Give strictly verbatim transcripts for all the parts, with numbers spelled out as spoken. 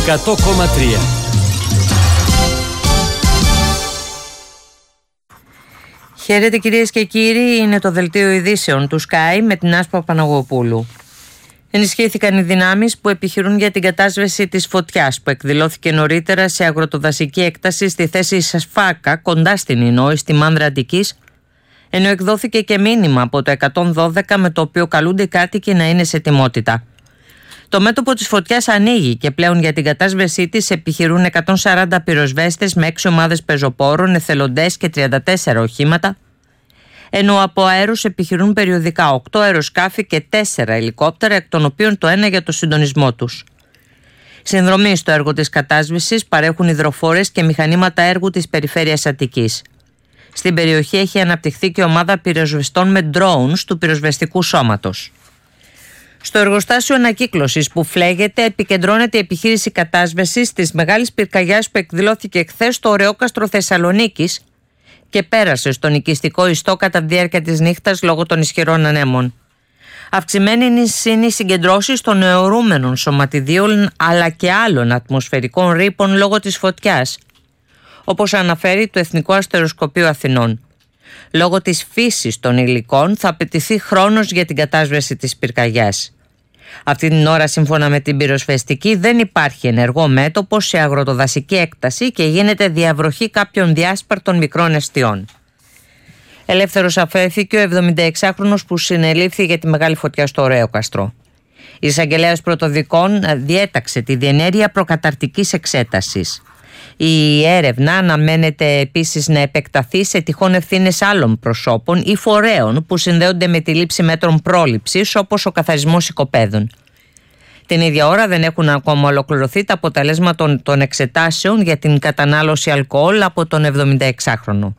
εκατό κόμμα τρία. Χαίρετε κυρίες και κύριοι, είναι το δελτίο ειδήσεων του Sky με την Άσπα Παναγοπούλου. Ενισχύθηκαν οι δυνάμεις που επιχειρούν για την κατάσβεση της φωτιάς που εκδηλώθηκε νωρίτερα σε αγροτοδασική έκταση στη θέση Σασφάκα κοντά στην Ινόη στη Μάνδρα Αττικής, ενώ εκδόθηκε και μήνυμα από το εκατόν δώδεκα με το οποίο καλούνται οι κάτοικοι να είναι σε ετοιμότητα. Το μέτωπο της φωτιάς ανοίγει και πλέον για την κατάσβεσή της επιχειρούν εκατόν σαράντα πυροσβέστες με έξι ομάδες πεζοπόρων, εθελοντές και τριάντα τέσσερα οχήματα, ενώ από αέρους επιχειρούν περιοδικά οκτώ αεροσκάφη και τέσσερα ελικόπτερα, εκ των οποίων το ένα για το συντονισμό τους. Συνδρομή στο έργο της κατάσβεσης παρέχουν υδροφόρες και μηχανήματα έργου της περιφέρειας Αττικής. Στην περιοχή έχει αναπτυχθεί και ομάδα πυροσβεστών με drones του πυροσβεστικού σώματος. Στο εργοστάσιο ανακύκλωσης που φλέγεται επικεντρώνεται η επιχείρηση κατάσβεσης της μεγάλης πυρκαγιάς που εκδηλώθηκε χθες στο Ωρεόκαστρο Θεσσαλονίκης και πέρασε στον οικιστικό ιστό κατά τη διάρκεια της νύχτας λόγω των ισχυρών ανέμων. Αυξημένη είναι οι συγκεντρώσεις των αιωρούμενων σωματιδίων αλλά και άλλων ατμοσφαιρικών ρήπων λόγω της φωτιάς, όπως αναφέρει το Εθνικό Αστεροσκοπείο Αθηνών. Λόγω της φύσης των υλικών θα απαιτηθεί χρόνος για την κατάσβεση της πυρκαγιάς. Αυτή την ώρα, σύμφωνα με την πυροσβεστική, δεν υπάρχει ενεργό μέτωπο σε αγροτοδασική έκταση και γίνεται διαβροχή κάποιων διάσπαρτων μικρών εστιών. Ελεύθερος αφέθηκε ο εβδομηνταεξάχρονος που συνελήφθη για τη μεγάλη φωτιά στο Ωρέοκαστρο. Η εισαγγελέας πρωτοδικών διέταξε τη διενέργεια προκαταρτικής εξέτασης. Η έρευνα αναμένεται επίσης να επεκταθεί σε τυχόν ευθύνες άλλων προσώπων ή φορέων που συνδέονται με τη λήψη μέτρων πρόληψης, όπως ο καθαρισμός οικοπαίδων. Την ίδια ώρα δεν έχουν ακόμα ολοκληρωθεί τα αποτελέσματα των εξετάσεων για την κατανάλωση αλκοόλ από τον εβδομηνταεξάχρονο.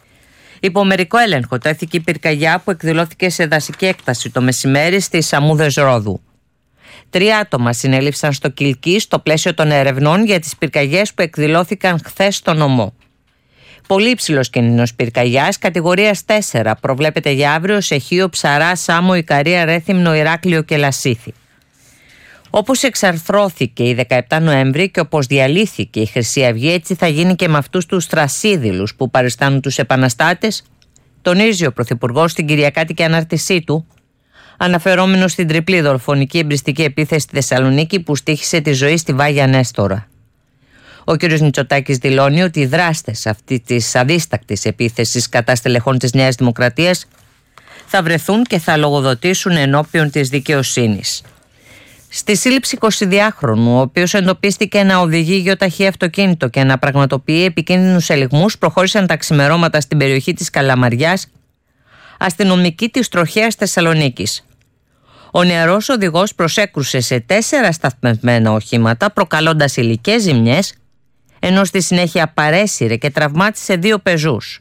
Υπό μερικό έλεγχο τέθηκε η πυρκαγιά που εκδηλώθηκε σε δασική έκταση το μεσημέρι στις Αμμούδες Ρόδου. Τρία άτομα συνέληφθησαν στο Κιλκί στο πλαίσιο των ερευνών για τις πυρκαγιές που εκδηλώθηκαν χθες στο νομό. Πολύ υψηλός κίνδυνος πυρκαγιάς, κατηγορίας τέσσερα, προβλέπεται για αύριο σε Χίο, Ψαρά, Σάμο, Ικαρία, Ρέθυμνο, Ηράκλειο και Λασίθι. Όπως εξαρθρώθηκε η δεκαεπτά Νοέμβρη και όπως διαλύθηκε η Χρυσή Αυγή, έτσι θα γίνει και με αυτούς τους θρασίδηλους που παριστάνουν τους επαναστάτες, τονίζει ο Πρωθυπουργός στην κυριακάτικη ανάρτησή του, αναφερόμενος στην τριπλή δολοφονική εμπριστική επίθεση στη Θεσσαλονίκη που στοίχησε τη ζωή στη Βάγια Νέστορα. Ο κ. Μητσοτάκης δηλώνει ότι οι δράστες αυτή της αδίστακτης επίθεσης κατά στελεχών της Νέας Δημοκρατίας θα βρεθούν και θα λογοδοτήσουν ενώπιον της δικαιοσύνης. Στη σύλληψη εικοσιδυάχρονου, ο οποίος εντοπίστηκε να οδηγεί γεωταχή αυτοκίνητο και να πραγματοποιεί επικίνδυνους ελιγμούς, προχώρησαν τα ξημερώματα στην περιοχή της Καλαμαριάς αστυνομικοί της Τροχέας Θεσσαλονίκης. Ο νεαρός οδηγός προσέκρουσε σε τέσσερα σταθμευμένα οχήματα, προκαλώντας υλικές ζημιές, ενώ στη συνέχεια παρέσυρε και τραυμάτισε δύο πεζούς.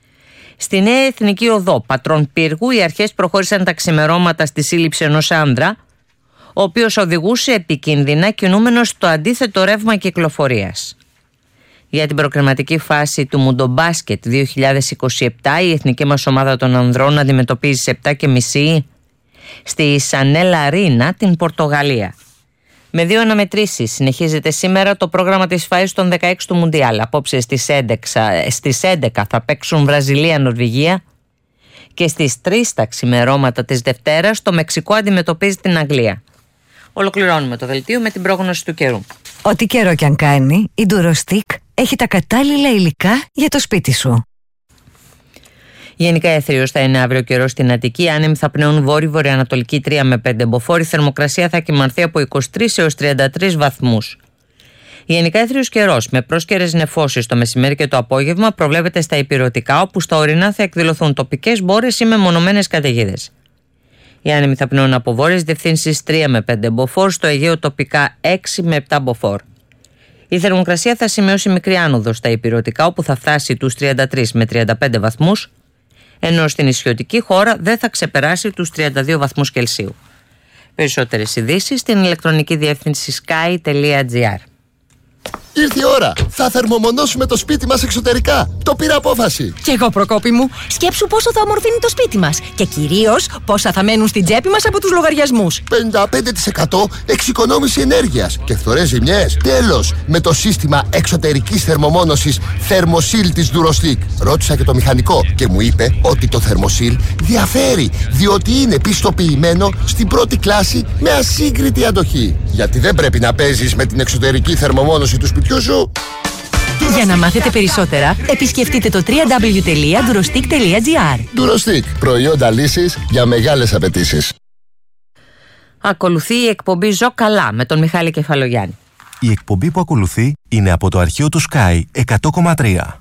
Στη Νέα Εθνική Οδό Πατρών Πύργου, οι αρχές προχώρησαν τα ξημερώματα στη σύλληψη ενός άνδρα, ο οποίος οδηγούσε επικίνδυνα κινούμενος στο αντίθετο ρεύμα κυκλοφορίας. Για την προκριματική φάση του Μουντομπάσκετ δύο χιλιάδες είκοσι επτά, η εθνική μας ομάδα των ανδρών αντιμετωπίζει σε επτά και μισή στη Σανέλα Αρίνα την Πορτογαλία. Με δύο αναμετρήσεις συνεχίζεται σήμερα το πρόγραμμα της φάσης των δεκαέξι του Μουντιάλ. Απόψε στις έντεκα, στις έντεκα θα παίξουν Βραζιλία-Νορβηγία και στις τρεις τα ξημερώματα της Δευτέρας το Μεξικό αντιμετωπίζει την Αγγλία. Ολοκληρώνουμε το δελτίο με την πρόγνωση του καιρού. Ό,τι καιρό κι αν κάνει, η Durostic έχει τα κατάλληλα υλικά για το σπίτι σου. Γενικά έθριος θα είναι αύριο καιρό στην Αττική. Άνεμοι θα πνέουν βόρειο-βορειοανατολική τρία με πέντε μποφόρ. Η θερμοκρασία θα κυμανθεί από είκοσι τρεις έως τριάντα τρεις βαθμούς. Γενικά έθριος καιρός με πρόσκαιρες νεφώσεις το μεσημέρι και το απόγευμα προβλέπεται στα ηπειρωτικά, όπου στα ορεινά θα εκδηλωθούν τοπικές μπόρες ή μεμονωμένες καταιγίδες. Οι άνεμοι θα πνέουν από βόρειες διευθύνσεις τρία με πέντε μποφόρ, στο Αιγαίο τοπικά έξι με επτά μποφόρ. Η θερμοκρασία θα σημειώσει μικρή άνοδο στα ηπειρωτικά, όπου θα φτάσει τους τριάντα τρεις με τριάντα πέντε βαθμούς, ενώ στην νησιωτική χώρα δεν θα ξεπεράσει τους τριάντα δύο βαθμούς Κελσίου. Περισσότερες ειδήσεις στην ηλεκτρονική διεύθυνση sky τελεία gr. Ήρθε η ώρα. Θα θερμομονώσουμε το σπίτι μας εξωτερικά. Το πήρα απόφαση. Κι εγώ, Προκόπη μου. Σκέψου πόσο θα ομορφύνει το σπίτι μας. Και κυρίως πόσα θα μένουν στην τσέπη μας από τους λογαριασμούς. πενήντα πέντε τοις εκατό εξοικονόμηση ενέργειας και φθορές ζημιές. Τέλος, με το σύστημα εξωτερικής θερμομόνωσης Thermosil της Durostick. Ρώτησα και το μηχανικό και μου είπε ότι το Thermosil διαφέρει, διότι είναι πιστοποιημένο στην πρώτη κλάση με ασύγκριτη αντοχή. Γιατί δεν πρέπει να παίζεις με την εξωτερική θερμομόνωση του σπιτιού σου. Για να μάθετε περισσότερα, επισκεφτείτε το double-u double-u double-u τελεία durostick τελεία gr. Durostick, προϊόντα λύσης για μεγάλες απαιτήσεις. Ακολουθεί η εκπομπή «Ζω καλά» με τον Μιχάλη Κεφαλογιάννη. Η εκπομπή που ακολουθεί είναι από το αρχείο του Sky εκατό κόμμα τρία.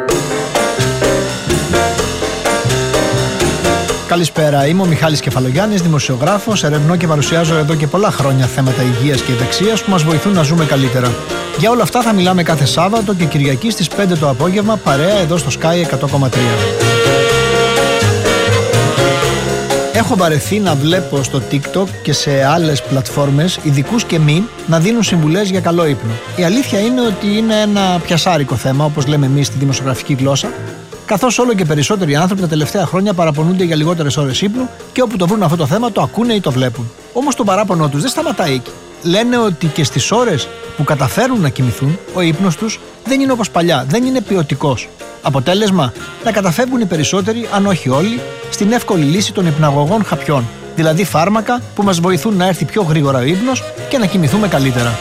Καλησπέρα, είμαι ο Μιχάλης Κεφαλογιάννης, δημοσιογράφος, ερευνώ και παρουσιάζω εδώ και πολλά χρόνια θέματα υγείας και ευεξίας που μας βοηθούν να ζούμε καλύτερα. Για όλα αυτά θα μιλάμε κάθε Σάββατο και Κυριακή στις πέντε το απόγευμα παρέα εδώ στο Sky εκατό κόμμα τρία. Έχω βαρεθεί να βλέπω στο TikTok και σε άλλες πλατφόρμες ειδικούς και μη να δίνουν συμβουλές για καλό ύπνο. Η αλήθεια είναι ότι είναι ένα πιασάρικο θέμα, όπως λέμε εμείς στη δημοσιογραφική γλώσσα, καθώς όλο και περισσότεροι άνθρωποι τα τελευταία χρόνια παραπονούνται για λιγότερες ώρες ύπνου και όπου το βρουν αυτό το θέμα το ακούνε ή το βλέπουν. Όμως το παράπονο τους δεν σταματάει εκεί. Λένε ότι και στις ώρες που καταφέρουν να κοιμηθούν, ο ύπνος τους δεν είναι όπως παλιά, δεν είναι ποιοτικός. Αποτέλεσμα, να καταφεύγουν οι περισσότεροι, αν όχι όλοι, στην εύκολη λύση των υπναγωγών χαπιών, δηλαδή φάρμακα που μας βοηθούν να έρθει πιο γρήγορα ο ύπνος και να κοιμηθούμε καλύτερα.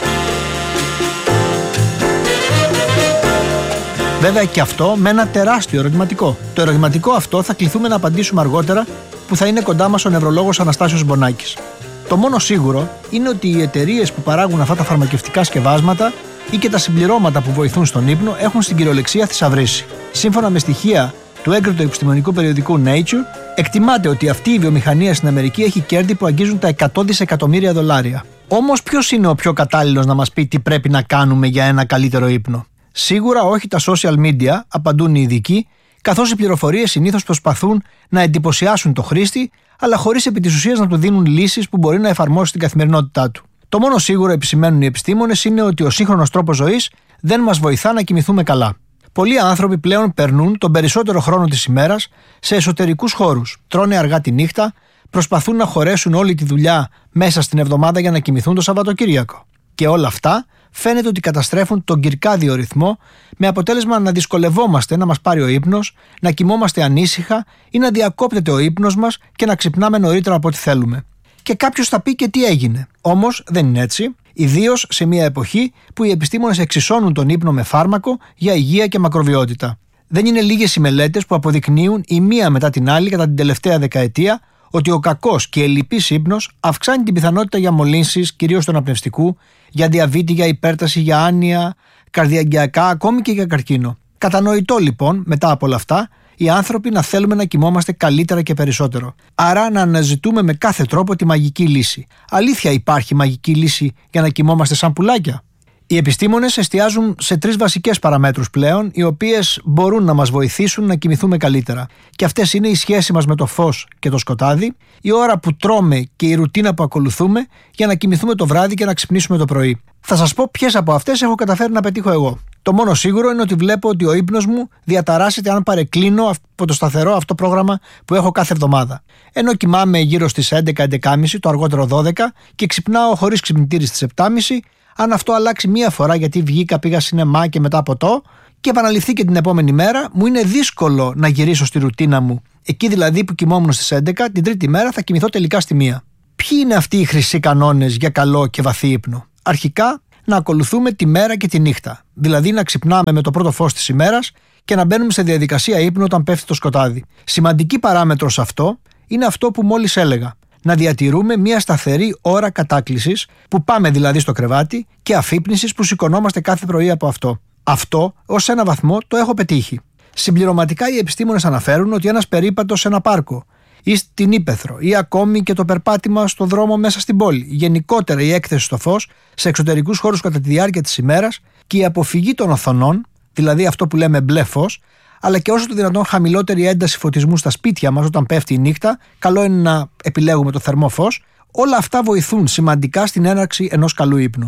Βέβαια και αυτό με ένα τεράστιο ερωτηματικό. Το ερωτηματικό αυτό θα κληθούμε να απαντήσουμε αργότερα, που θα είναι κοντά μας ο νευρολόγος Αναστάσιος Μπονάκης. Το μόνο σίγουρο είναι ότι οι εταιρείες που παράγουν αυτά τα φαρμακευτικά σκευάσματα ή και τα συμπληρώματα που βοηθούν στον ύπνο έχουν στην κυριολεξία θησαυρίσει. Σύμφωνα με στοιχεία του έγκριτου επιστημονικού περιοδικού Nature, εκτιμάται ότι αυτή η βιομηχανία στην Αμερική έχει κέρδη που αγγίζουν τα εκατό δισεκατομμύρια δολάρια. Όμως, ποιος είναι ο πιο κατάλληλος να μας πει τι πρέπει να κάνουμε για ένα καλύτερο ύπνο? Σίγουρα όχι τα social media, απαντούν οι ειδικοί, καθώς οι πληροφορίες συνήθως προσπαθούν να εντυπωσιάσουν το χρήστη, αλλά χωρίς επί της ουσίας να του δίνουν λύσεις που μπορεί να εφαρμόσει στην καθημερινότητά του. Το μόνο σίγουρο, επισημαίνουν οι επιστήμονες, είναι ότι ο σύγχρονος τρόπος ζωής δεν μας βοηθά να κοιμηθούμε καλά. Πολλοί άνθρωποι πλέον περνούν τον περισσότερο χρόνο της ημέρας σε εσωτερικούς χώρους, τρώνε αργά τη νύχτα, προσπαθούν να χωρέσουν όλη τη δουλειά μέσα στην εβδομάδα για να κοιμηθούν το Σαββατοκύριακο. Και όλα αυτά φαίνεται ότι καταστρέφουν τον κυρκάδιο ρυθμό, με αποτέλεσμα να δυσκολευόμαστε να μας πάρει ο ύπνος, να κοιμόμαστε ανήσυχα ή να διακόπτεται ο ύπνος μας και να ξυπνάμε νωρίτερα από ό,τι θέλουμε. Και κάποιος θα πει και τι έγινε. Όμως δεν είναι έτσι, ιδίως σε μια εποχή που οι επιστήμονες εξισώνουν τον ύπνο με φάρμακο για υγεία και μακροβιότητα. Δεν είναι λίγες οι μελέτες που αποδεικνύουν η μία μετά την άλλη κατά την τελευταία δεκαετία ότι ο κακός και ελλειπής ύπνος αυξάνει την πιθανότητα για μολύνσεις, κυρίως του αναπνευστικού, για διαβήτη, για υπέρταση, για άνοια, καρδιαγγειακά, ακόμη και για καρκίνο. Κατανοητό λοιπόν, μετά από όλα αυτά, οι άνθρωποι να θέλουμε να κοιμόμαστε καλύτερα και περισσότερο. Άρα να αναζητούμε με κάθε τρόπο τη μαγική λύση. Αλήθεια, υπάρχει μαγική λύση για να κοιμόμαστε σαν πουλάκια? Οι επιστήμονες εστιάζουν σε τρεις βασικές παραμέτρους πλέον, οι οποίες μπορούν να μας βοηθήσουν να κοιμηθούμε καλύτερα. Και αυτές είναι η σχέση μας με το φως και το σκοτάδι, η ώρα που τρώμε και η ρουτίνα που ακολουθούμε για να κοιμηθούμε το βράδυ και να ξυπνήσουμε το πρωί. Θα σας πω ποιες από αυτές έχω καταφέρει να πετύχω εγώ. Το μόνο σίγουρο είναι ότι βλέπω ότι ο ύπνος μου διαταράσσεται αν παρεκκλίνω από το σταθερό αυτό πρόγραμμα που έχω κάθε εβδομάδα. Ενώ κοιμάμαι γύρω στις έντεκα έντεκα και μισή, το αργότερο δώδεκα, και ξυπνάω χωρίς ξυπνητήρι στις επτά και μισή, αν αυτό αλλάξει μία φορά γιατί βγήκα, πήγα σινεμά και μετά ποτό και επαναληφθεί και την επόμενη μέρα, μου είναι δύσκολο να γυρίσω στη ρουτίνα μου. Εκεί δηλαδή που κοιμόμουν στις έντεκα, την τρίτη μέρα θα κοιμηθώ τελικά στη μία. Ποιοι είναι αυτοί οι χρυσοί κανόνες για καλό και βαθύ ύπνο? Αρχικά, να ακολουθούμε τη μέρα και τη νύχτα. Δηλαδή να ξυπνάμε με το πρώτο φως της ημέρας και να μπαίνουμε σε διαδικασία ύπνου όταν πέφτει το σκοτάδι. Σημαντική παράμετρος αυτό είναι αυτό που μόλις έλεγα. Να διατηρούμε μια σταθερή ώρα κατάκλησης, που πάμε δηλαδή στο κρεβάτι, και αφύπνισης που σηκωνόμαστε κάθε πρωί από αυτό. Αυτό ως ένα βαθμό το έχω πετύχει. Συμπληρωματικά οι επιστήμονες αναφέρουν ότι ένας περίπατος σε ένα πάρκο ή στην ύπαιθρο ή ακόμη και το περπάτημα στο δρόμο μέσα στην πόλη, γενικότερα η έκθεση στο φως σε εξωτερικούς χώρους κατά τη διάρκεια της ημέρας και η αποφυγή των οθονών, δηλαδή αυτό που λέμε μπλε φως, αλλά και όσο το δυνατόν χαμηλότερη ένταση φωτισμού στα σπίτια μας όταν πέφτει η νύχτα, καλό είναι να επιλέγουμε το θερμό φως, όλα αυτά βοηθούν σημαντικά στην έναρξη ενός καλού ύπνου.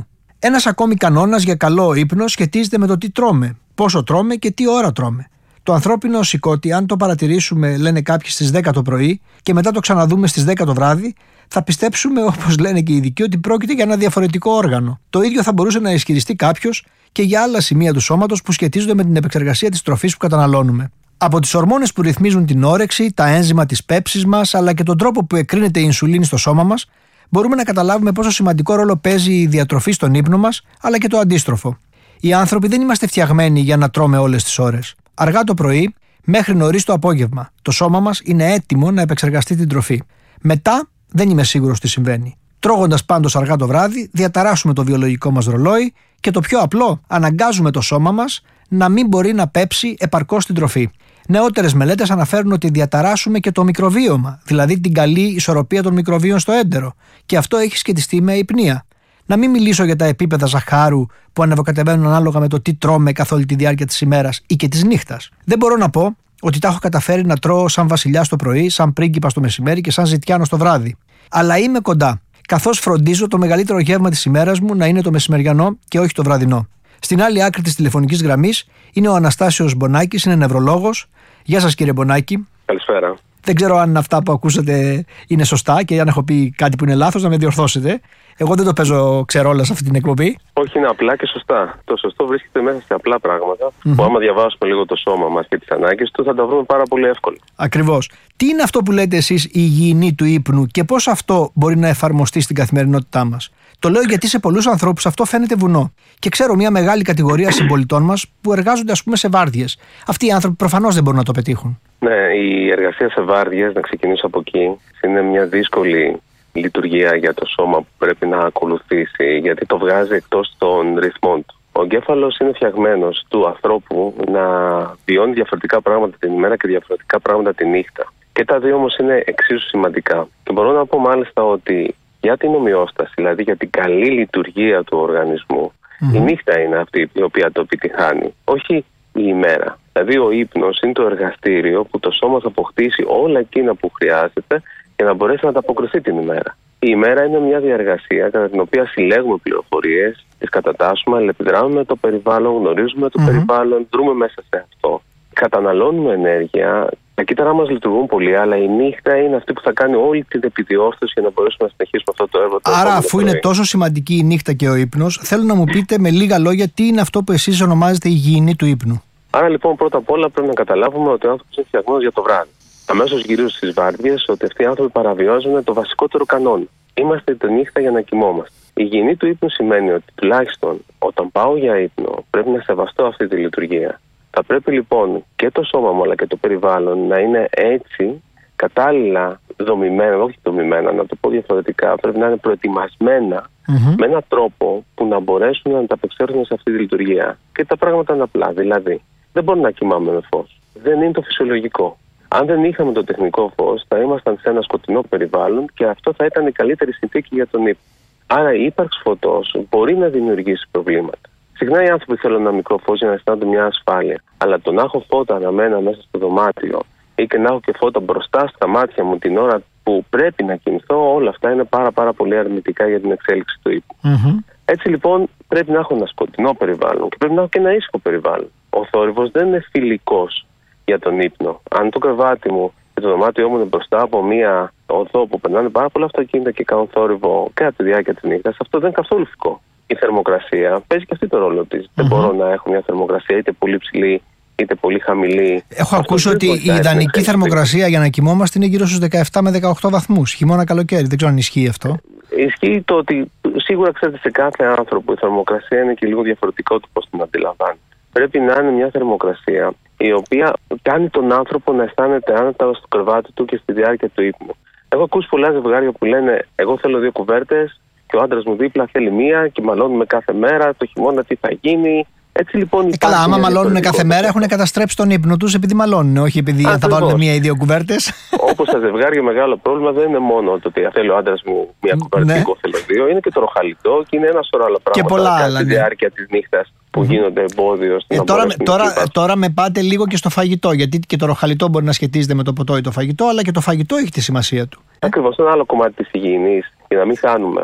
Ένας ακόμη κανόνας για καλό ύπνο σχετίζεται με το τι τρώμε, πόσο τρώμε και τι ώρα τρώμε. Το ανθρώπινο σηκώτη, αν το παρατηρήσουμε, λένε κάποιοι, στις δέκα το πρωί και μετά το ξαναδούμε στις δέκα το βράδυ, θα πιστέψουμε, όπως λένε και οι ειδικοί, ότι πρόκειται για ένα διαφορετικό όργανο. Το ίδιο θα μπορούσε να ισχυριστεί κάποιος και για άλλα σημεία του σώματος που σχετίζονται με την επεξεργασία της τροφής που καταναλώνουμε. Από τις ορμόνες που ρυθμίζουν την όρεξη, τα ένζημα της πέψης μας, αλλά και τον τρόπο που εκρίνεται η ινσουλίνη στο σώμα μας, μπορούμε να καταλάβουμε πόσο σημαντικό ρόλο παίζει η διατροφή στον ύπνο μας, αλλά και το αντίστροφο. Οι άνθρωποι δεν είμαστε φτιαγμένοι για να τρώμε όλες τις ώρες. Αργά το πρωί μέχρι νωρίς το απόγευμα. Το σώμα μας είναι έτοιμο να επεξεργαστεί την τροφή. Μετά δεν είμαι σίγουρος τι συμβαίνει. Τρώγοντας πάντως αργά το βράδυ, διαταράσσουμε το βιολογικό μας ρολόι και το πιο απλό, αναγκάζουμε το σώμα μας να μην μπορεί να πέψει επαρκώς την τροφή. Νεότερες μελέτες αναφέρουν ότι διαταράσσουμε και το μικροβίωμα, δηλαδή την καλή ισορροπία των μικροβίων στο έντερο, και αυτό έχει σχετιστεί με αϊπνία. Να μην μιλήσω για τα επίπεδα ζαχάρου που ανεβοκατεβαίνουν ανάλογα με το τι τρώμε καθ' όλη τη διάρκεια της ημέρας ή και της νύχτας. Δεν μπορώ να πω ότι τα έχω καταφέρει να τρώω σαν βασιλιάς το πρωί, σαν πρίγκιπας το μεσημέρι και σαν ζητιάνος το βράδυ. Αλλά είμαι κοντά, καθώς φροντίζω το μεγαλύτερο γεύμα της ημέρας μου να είναι το μεσημεριανό και όχι το βραδινό. Στην άλλη άκρη της τηλεφωνικής γραμμής είναι ο Αναστάσιος Μπονάκης, είναι νευρολόγος. Γεια σας, κύριε Μπονάκη. Καλησπέρα. Δεν ξέρω αν αυτά που ακούσατε είναι σωστά και αν έχω πει κάτι που είναι λάθος να με διορθώσετε. Εγώ δεν το παίζω ξερόλα σε αυτή την εκπομπή. Όχι, είναι απλά και σωστά. Το σωστό βρίσκεται μέσα σε απλά πράγματα Mm-hmm. που άμα διαβάσουμε λίγο το σώμα μας και τις ανάγκες του θα τα βρούμε πάρα πολύ εύκολα. Ακριβώς. Τι είναι αυτό που λέτε εσείς η υγιεινή του ύπνου και πώς αυτό μπορεί να εφαρμοστεί στην καθημερινότητά μας? Το λέω γιατί σε πολλούς ανθρώπους αυτό φαίνεται βουνό. Και ξέρω μια μεγάλη κατηγορία συμπολιτών μας που εργάζονται, ας πούμε, σε βάρδιες. Αυτοί οι άνθρωποι προφανώς δεν μπορούν να το πετύχουν. Ναι, η εργασία σε βάρδιες, να ξεκινήσω από εκεί, είναι μια δύσκολη λειτουργία για το σώμα που πρέπει να ακολουθήσει, γιατί το βγάζει εκτός των ρυθμών του. Ο εγκέφαλος είναι φτιαγμένος του ανθρώπου να βιώνει διαφορετικά πράγματα την ημέρα και διαφορετικά πράγματα τη νύχτα. Και τα δύο όμως είναι εξίσου σημαντικά. Και μπορώ να πω μάλιστα ότι για την ομοιόσταση, δηλαδή για την καλή λειτουργία του οργανισμού, mm-hmm. η νύχτα είναι αυτή η οποία το επιτυχάνει, όχι η ημέρα. Δηλαδή ο ύπνος είναι το εργαστήριο που το σώμα θα αποκτήσει όλα εκείνα που χρειάζεται για να μπορέσει να ανταποκριθεί την ημέρα. Η ημέρα είναι μια διαργασία κατά την οποία συλλέγουμε πληροφορίες, τις κατατάσσουμε, αλληλεπιδράμε με το περιβάλλον, γνωρίζουμε το mm-hmm. περιβάλλον, δρούμε μέσα σε αυτό. Καταναλώνουμε ενέργεια, τα κύτταρά μας λειτουργούν πολύ, αλλά η νύχτα είναι αυτή που θα κάνει όλη την επιδιόρθωση για να μπορέσουμε να συνεχίσουμε αυτό το έργο. Άρα, αφού είναι τόσο σημαντική η νύχτα και ο ύπνος, θέλω να μου πείτε με λίγα λόγια τι είναι αυτό που εσείς ονομάζετε υγιεινή του ύπνου. Άρα, λοιπόν, πρώτα απ' όλα πρέπει να καταλάβουμε ότι ο άνθρωπος είναι φτιαγμένος για το βράδυ. Αμέσως γύρω στις βάρδιες, ότι αυτοί οι άνθρωποι παραβιάζουν το βασικότερο κανόνα. Είμαστε τη νύχτα για να κοιμόμαστε. Η υγιεινή του ύπνου σημαίνει ότι τουλάχιστον όταν πάω για ύπνο πρέπει να σεβαστώ αυτή τη λειτουργία. Θα πρέπει λοιπόν και το σώμα μου αλλά και το περιβάλλον να είναι έτσι κατάλληλα δομημένα, όχι δομημένα, να το πω διαφορετικά, πρέπει να είναι προετοιμασμένα mm-hmm. με έναν τρόπο που να μπορέσουν να ανταπεξέλθουν σε αυτή τη λειτουργία. Και τα πράγματα είναι απλά. Δηλαδή, δεν μπορούμε να κοιμάμαι με φως. Δεν είναι το φυσιολογικό. Αν δεν είχαμε το τεχνικό φως, θα ήμασταν σε ένα σκοτεινό περιβάλλον και αυτό θα ήταν η καλύτερη συνθήκη για τον ύπνο. Άρα η ύπαρξη φωτός μπορεί να δημιουργήσει προβλήματα. Συχνά οι άνθρωποι θέλουν ένα μικρό φως για να αισθάνονται μια ασφάλεια. Αλλά το να έχω φώτα αναμένα μέσα στο δωμάτιο ή και να έχω και φώτα μπροστά στα μάτια μου την ώρα που πρέπει να κοιμηθώ, όλα αυτά είναι πάρα, πάρα πολύ αρνητικά για την εξέλιξη του ύπνου. Mm-hmm. Έτσι λοιπόν πρέπει να έχω ένα σκοτεινό περιβάλλον και πρέπει να έχω και ένα ήσυχο περιβάλλον. Ο θόρυβος δεν είναι φιλικός για τον ύπνο. Αν το κρεβάτι μου και το δωμάτιό μου είναι μπροστά από μία οδό που περνάνε πάρα πολλά αυτοκίνητα και κάνουν θόρυβο κατά τη διάρκεια της νύχτας, αυτό δεν είναι καθόλου φυσικό. Η θερμοκρασία παίζει και αυτή το ρόλο της. Mm-hmm. Δεν μπορώ να έχω μια θερμοκρασία είτε πολύ ψηλή είτε πολύ χαμηλή. Έχω ακούσει ότι η ιδανική θερμοκρασία για να κοιμόμαστε είναι γύρω στους δεκαεπτά με δεκαοκτώ βαθμούς, χειμώνα καλοκαίρι. Δεν ξέρω αν ισχύει αυτό. Ισχύει το ότι σίγουρα ξέρετε σε κάθε άνθρωπο η θερμοκρασία είναι και λίγο διαφορετικό του πώς την αντιλαμβάνει. Πρέπει να είναι μια θερμοκρασία η οποία κάνει τον άνθρωπο να αισθάνεται άνετα στο κρεβάτι του και στη διάρκεια του ύπνου. Έχω ακούσει πολλά ζευγάρια που λένε: εγώ θέλω δύο κουβέρτες και ο άντρας μου δίπλα θέλει μία και μαλώνουμε κάθε μέρα. Το χειμώνα τι θα γίνει. Έτσι λοιπόν. Ε, καλά, άμα μαλώνουν κάθε μέρα έχουν καταστρέψει τον ύπνο τους επειδή μαλώνουν, όχι επειδή θα βάλουν μία ή δύο κουβέρτες. Όπως στα ζευγάρια, μεγάλο πρόβλημα δεν είναι μόνο το ότι θέλει ο άντρας μου μία κουβέρτα και εγώ θέλω δύο. Είναι και το ροχαλιτό και είναι ένα σωρό άλλα πράγματα. Και πολλά άλλα. Στη διάρκεια της νύχτας που mm-hmm. γίνονται εμπόδιο στην ε, τώρα, τώρα, τώρα με πάτε λίγο και στο φαγητό. Γιατί και το ροχαλιτό μπορεί να σχετίζεται με το ποτό ή το φαγητό, αλλά και το φαγητό έχει τη σημασία του. Ακριβώς, ένα άλλο κομμάτι της υγιεινής, για να μην χάνουμε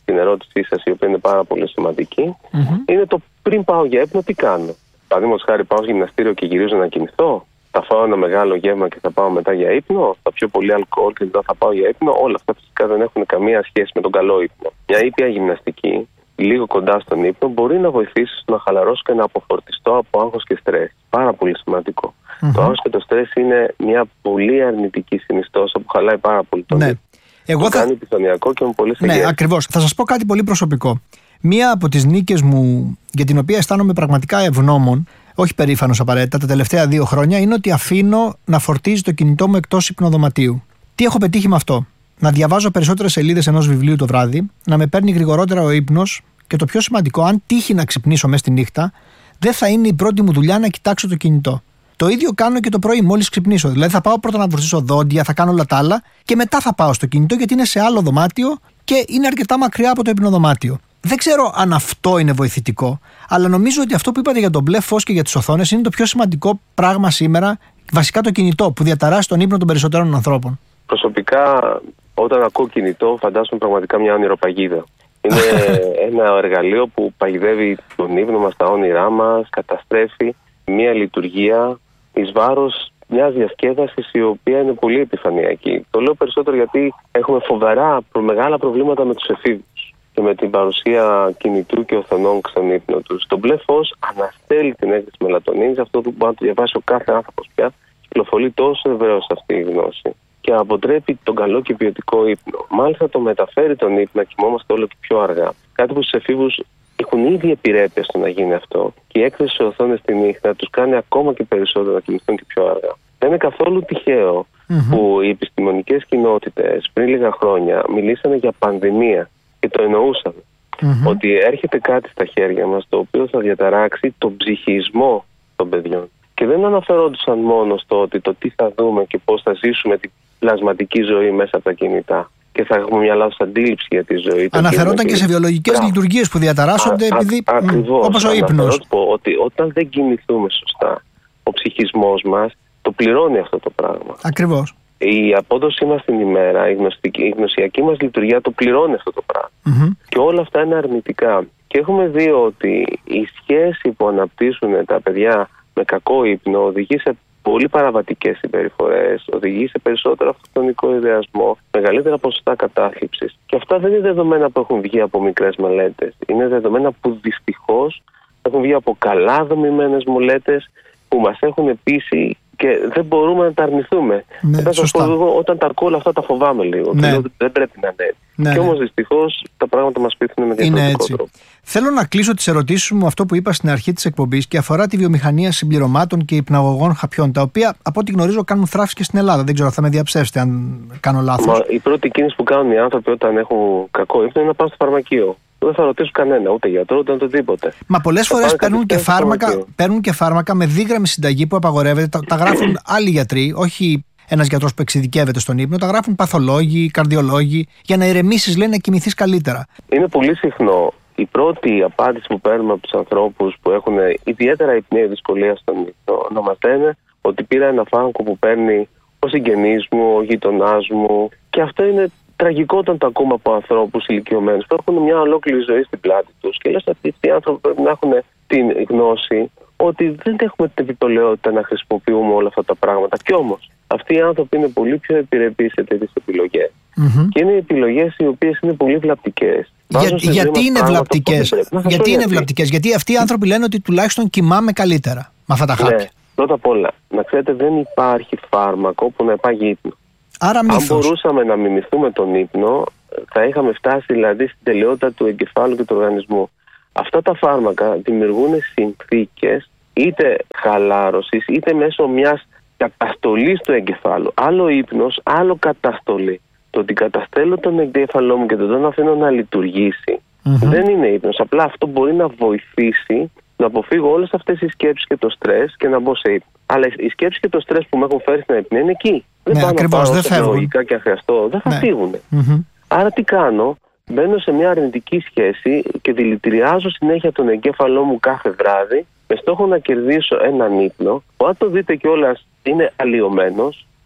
στην ερώτησή σας, η οποία είναι πάρα πολύ σημαντική, Mm-hmm. είναι το πριν πάω για ύπνο, τι κάνω. Παραδείγματος χάρη, πάω στο γυμναστήριο και γυρίζω να κινηθώ. Θα φάω ένα μεγάλο γεύμα και θα πάω μετά για ύπνο. Θα πιω πολύ αλκοόλ και μετά θα πάω για ύπνο. Όλα αυτά φυσικά δεν έχουν καμία σχέση με τον καλό ύπνο. Μια ήπια γυμναστική, λίγο κοντά στον ύπνο, μπορεί να βοηθήσει στο να χαλαρώσω και να αποφορτιστώ από άγχος και στρες. Πάρα πολύ σημαντικό. Mm-hmm. Το άγχος και το στρες είναι μια πολύ αρνητική συνιστόσα που χαλάει πάρα πολύ τον ναι. ύπνο. Εγώ το θα... κάνει επιφανειακό και με πολύ Ναι, ακριβώς. Θα σας πω κάτι πολύ προσωπικό. Μία από τις νίκες μου, για την οποία αισθάνομαι πραγματικά ευγνώμων, όχι περήφανος απαραίτητα, τα τελευταία δύο χρόνια, είναι ότι αφήνω να φορτίζει το κινητό μου εκτός υπνοδωματίου. Τι έχω πετύχει με αυτό? Να διαβάζω περισσότερες σελίδες ενός βιβλίου το βράδυ, να με παίρνει γρηγορότερα ο ύπνος και το πιο σημαντικό, αν τύχει να ξυπνήσω μέσα στη νύχτα, δεν θα είναι η πρώτη μου δουλειά να κοιτάξω το κινητό. Το ίδιο κάνω και το πρωί, μόλις ξυπνήσω. Δηλαδή θα πάω πρώτα να βρωστήσω δόντια, θα κάνω όλα τα άλλα και μετά θα πάω στο κινητό γιατί είναι σε άλλο δωμάτιο και είναι αρκετά μακριά από το υπνοδωμάτιο. Δεν ξέρω αν αυτό είναι βοηθητικό, αλλά νομίζω ότι αυτό που είπατε για το μπλε φως και για τις οθόνες είναι το πιο σημαντικό πράγμα σήμερα, βασικά το κινητό, που διαταράσσει τον ύπνο των περισσότερων ανθρώπων. Προσωπικά, όταν ακούω κινητό, φαντάζομαι πραγματικά μια ονειροπαγίδα. Είναι ένα εργαλείο που παγιδεύει τον ύπνο μας, τα όνειρά μας, καταστρέφει μια λειτουργία εις βάρος μιας διασκέδασης η οποία είναι πολύ επιφανειακή. Το λέω περισσότερο γιατί έχουμε φοβερά μεγάλα προβλήματα με τους εφήβους και με την παρουσία κινητού και οθονών στον ύπνο τους. Το μπλε φως αναστέλει την έκρηση μελατονίνης, αυτό που μπορεί να το διαβάσει ο κάθε άνθρωπος πια. Κυκλοφορεί τόσο ευρέως αυτή η γνώση και αποτρέπει τον καλό και ποιοτικό ύπνο. Μάλιστα το μεταφέρει τον ύπνο να κοιμόμαστε όλο και πιο αργά. Κάτι που στους εφήβους έχουν ήδη επιρρέπεια στο να γίνει αυτό και η έκθεση σε οθόνες τη νύχτα τους κάνει ακόμα και περισσότερο να κοιμηθούν και πιο αργά. Δεν είναι καθόλου τυχαίο mm-hmm. που οι επιστημονικές κοινότητες πριν λίγα χρόνια μιλήσανε για πανδημία και το εννοούσαν. Mm-hmm. Ότι έρχεται κάτι στα χέρια μας το οποίο θα διαταράξει τον ψυχισμό των παιδιών. Και δεν αναφερόντουσαν μόνο στο ότι το τι θα δούμε και πώς θα ζήσουμε την πλασματική ζωή μέσα από τα κινητά. Και θα έχουμε μια λάθος αντίληψη για τη ζωή. Αναφερόταν και σε βιολογικές λειτουργίες που διαταράσσονται α, επειδή, α, ακριβώς, όπως ο ύπνος. Πω ότι όταν δεν κινηθούμε σωστά, ο ψυχισμός μας το πληρώνει αυτό το πράγμα. Ακριβώς. Η απόδοσή μας στην ημέρα, η, γνωστική, η γνωσιακή μας λειτουργία το πληρώνει αυτό το πράγμα. Mm-hmm. Και όλα αυτά είναι αρνητικά. Και έχουμε δει ότι η σχέση που αναπτύσσουν τα παιδιά με κακό ύπνο οδηγεί σε πολύ παραβατικές συμπεριφορές, οδηγεί σε περισσότερο αυτοκτονικό ιδεασμό, μεγαλύτερα ποσοστά κατάθλιψης. Και αυτά δεν είναι δεδομένα που έχουν βγει από μικρές μελέτες. Είναι δεδομένα που δυστυχώς έχουν βγει από καλά δομημένες μελέτες που μας έχουν πείσει και δεν μπορούμε να τα αρνηθούμε. Ναι, θα σας πω εγώ, όταν τα ακούω όλα αυτά τα φοβάμαι λίγο. Ναι. Λέω, δεν πρέπει να είναι έτσι. Ναι, και όμως δυστυχώς τα πράγματα μας πείθουν με διαφορετικό τρόπο. Θέλω να κλείσω τις ερωτήσεις μου με αυτό που είπα στην αρχή της εκπομπής και αφορά τη βιομηχανία συμπληρωμάτων και υπναγωγών χαπιών, τα οποία από ό,τι γνωρίζω κάνουν θράψη και στην Ελλάδα. Δεν ξέρω, θα με διαψεύσετε αν κάνω λάθος. Μα η πρώτη κίνηση που κάνουν οι άνθρωποι όταν έχουν κακό ύπνο είναι να πάνε στο φαρμακείο. Δεν θα ρωτήσουν κανένα, ούτε γιατρό, ούτε οτιδήποτε. Μα πολλές φορές παίρνουν και, φάρμακα, παίρνουν και φάρμακα με δίγραμμη συνταγή που απαγορεύεται. Τα, τα γράφουν άλλοι γιατροί, όχι ένας γιατρός που εξειδικεύεται στον ύπνο. Τα γράφουν παθολόγοι, καρδιολόγοι, για να ηρεμήσεις, λέει, να κοιμηθείς καλύτερα. Είναι πολύ συχνό. Η πρώτη απάντηση που παίρνουμε από τους ανθρώπους που έχουν ιδιαίτερα υπνία δυσκολία στον ύπνο να μας λένε ότι πήρα ένα φάρμακο που παίρνει ο συγγενής μου, ο γειτονάς μου. Και αυτό είναι τραγικό όταν το ακούμε από ανθρώπους ηλικιωμένους που έχουν μια ολόκληρη ζωή στην πλάτη τους. Και λες ότι αυτοί οι άνθρωποι πρέπει να έχουν την γνώση ότι δεν έχουμε την επιτολαιότητα να χρησιμοποιούμε όλα αυτά τα πράγματα. Κι όμως αυτοί οι άνθρωποι είναι πολύ πιο επιρρεπείς σε τέτοιες επιλογές. Mm-hmm. Και είναι επιλογές οι οποίες είναι πολύ βλαπτικές. Για, γιατί είναι βλαπτικές, γιατί, γιατί είναι βλαπτικές, γιατί αυτοί οι άνθρωποι λένε ότι τουλάχιστον κοιμάμαι καλύτερα με αυτά τα χάπια. Ναι, πρώτα απ' όλα, να ξέρετε, δεν υπάρχει φάρμακο που να υπάγει ύπνο. Άρα μύθος. Αν μπορούσαμε να μιμηθούμε τον ύπνο, θα είχαμε φτάσει δηλαδή στην τελειότητα του εγκεφάλου και του οργανισμού. Αυτά τα φάρμακα δημιουργούν συνθήκες είτε χαλάρωσης είτε μέσω μιας καταστολής του εγκεφάλου. Άλλο ύπνος, άλλο καταστολή. Το ότι καταστέλω τον εγκέφαλό μου και δεν τον αφήνω να λειτουργήσει mm-hmm. δεν είναι ύπνος. Απλά αυτό μπορεί να βοηθήσει να αποφύγω όλες αυτές οι σκέψεις και το στρες και να μπω σε ύπνο. Αλλά οι σκέψεις και το στρες που με έχουν φέρει στην ύπνο είναι εκεί. Δεν ναι, πάω ακριβώς, να δεν πάω λογικά και αχρειαστώ. Δεν θα ναι. φύγουν. Mm-hmm. Άρα τι κάνω? Μπαίνω σε μια αρνητική σχέση και δηλητηριάζω συνέχεια τον εγκέφαλό μου κάθε βράδυ με στόχο να κερδίσω έναν ύπνο που αν το δείτε κιόλας είναι αλλοιωμένος.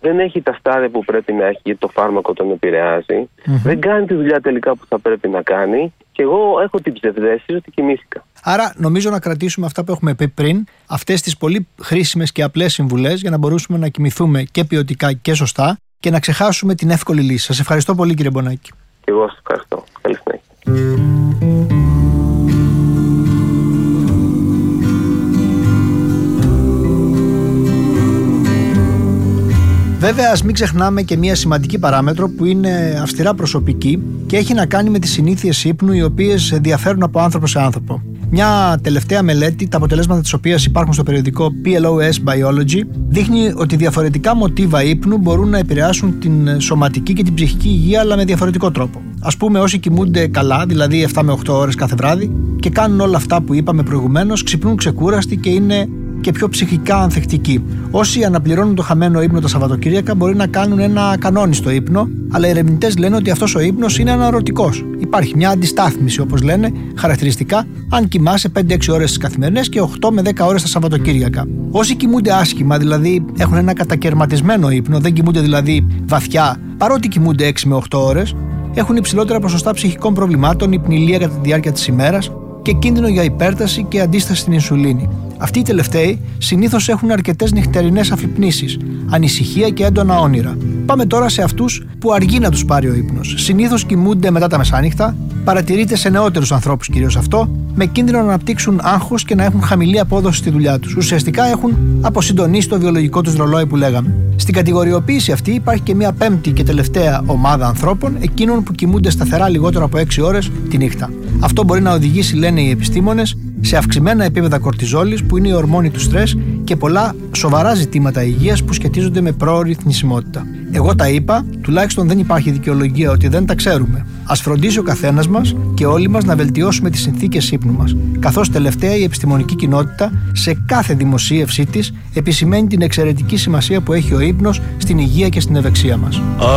δεν έχει τα στάδια που πρέπει να έχει γιατί το φάρμακο τον επηρεάζει, mm-hmm. δεν κάνει τη δουλειά τελικά που θα πρέπει να κάνει και εγώ έχω την ψευδαίσθηση ότι κοιμήθηκα. Άρα νομίζω να κρατήσουμε αυτά που έχουμε πει πριν, αυτές τις πολύ χρήσιμες και απλές συμβουλές για να μπορούσαμε να κοιμηθούμε και ποιοτικά και σωστά και να ξεχάσουμε την εύκολη λύση. Σας ευχαριστώ πολύ, κύριε Μπονάκη. Και εγώ σας ευχαριστώ. Καλή συνέχεια. Βέβαια, ας μην ξεχνάμε και μια σημαντική παράμετρο που είναι αυστηρά προσωπική και έχει να κάνει με τις συνήθειες ύπνου, οι οποίες διαφέρουν από άνθρωπο σε άνθρωπο. Μια τελευταία μελέτη, τα αποτελέσματα της οποίας υπάρχουν στο περιοδικό πι ελ ο ες Biology, δείχνει ότι διαφορετικά μοτίβα ύπνου μπορούν να επηρεάσουν την σωματική και την ψυχική υγεία, αλλά με διαφορετικό τρόπο. Ας πούμε, όσοι κοιμούνται καλά, δηλαδή επτά με οκτώ ώρες κάθε βράδυ, και κάνουν όλα αυτά που είπαμε προηγουμένως, ξυπνούν ξεκούραστοι και είναι και πιο ψυχικά ανθεκτικοί. Όσοι αναπληρώνουν το χαμένο ύπνο τα Σαββατοκύριακα μπορεί να κάνουν ένα ακανόνιστο ύπνο, αλλά οι ερευνητές λένε ότι αυτός ο ύπνος είναι αναρωτικός. Υπάρχει μια αντιστάθμιση, όπως λένε, χαρακτηριστικά, αν κοιμάσαι πέντε έξι ώρες τις καθημερινές και οκτώ με δέκα ώρες τα Σαββατοκύριακα. Όσοι κοιμούνται άσχημα, δηλαδή έχουν ένα κατακαιρματισμένο ύπνο, δεν κοιμούνται δηλαδή βαθιά, παρότι κοιμούνται έξι με οκτώ ώρες, έχουν υψηλότερα ποσοστά ψυχικών προβλημάτων, υπνηλία κατά τη διάρκεια της ημέρας και κίνδυνο για υπέρταση και αντίσταση στην ινσουλίνη. Αυτοί οι τελευταίοι συνήθως έχουν αρκετές νυχτερινές αφυπνήσεις, ανησυχία και έντονα όνειρα. Πάμε τώρα σε αυτούς που αργεί να τους πάρει ο ύπνος. Συνήθως κοιμούνται μετά τα μεσάνυχτα, παρατηρείται σε νεότερους ανθρώπους κυρίως αυτό, με κίνδυνο να αναπτύξουν άγχος και να έχουν χαμηλή απόδοση στη δουλειά τους. Ουσιαστικά έχουν αποσυντονίσει το βιολογικό τους ρολόι που λέγαμε. Στην κατηγοριοποίηση αυτή υπάρχει και μια πέμπτη και τελευταία ομάδα ανθρώπων, εκείνων που κοιμούνται σταθερά λιγότερο από έξι ώρες τη νύχτα. Αυτό μπορεί να οδηγήσει, λένε οι επιστήμονες, σε αυξημένα επίπεδα κορτιζόλης, που είναι η ορμόνη του στρες, και πολλά σοβαρά ζητήματα υγείας που σχετίζονται με πρόωρη θνησιμότητα. Εγώ τα είπα, τουλάχιστον δεν υπάρχει δικαιολογία ότι δεν τα ξέρουμε. Ας φροντίσει ο καθένας μας και όλοι μας να βελτιώσουμε τις συνθήκες ύπνου μας, καθώς τελευταία η επιστημονική κοινότητα σε κάθε δημοσίευσή της επισημαίνει την εξαιρετική σημασία που έχει ο ύπνος στην υγεία και στην ευεξία μας.